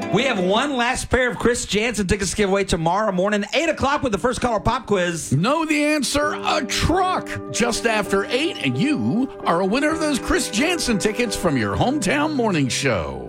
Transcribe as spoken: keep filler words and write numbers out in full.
We have one last pair of Chris Jansen tickets to give away tomorrow morning, eight o'clock with the first caller pop quiz. Know the answer? A truck. Just after eight, and you are a winner of those Chris Jansen tickets from your hometown morning show.